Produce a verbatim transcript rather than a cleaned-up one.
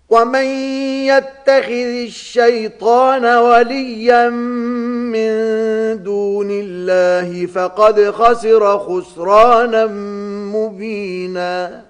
ومن يتخذ الشيطان وليا من دون الله فقد خسر خسرانا مبينا